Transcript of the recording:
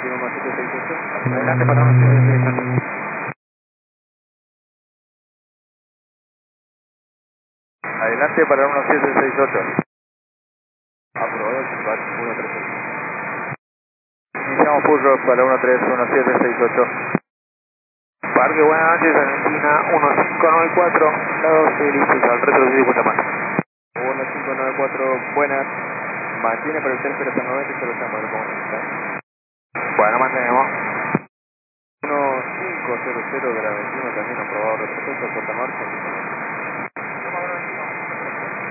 211768. Adelante para 1768. Adelante para 1768. Aprobado, Chimbac 136. Iniciamos push off para 131768. Parque, buenas noches, Argentina 1594, lado 6, listos al retro 50 más. 1594, buenas. Mantiene para usted 090 y 0 ¿cómo está? Bueno, mantenemos. 1500 de la 21 también aprobado, retroceso, Puerto Norte.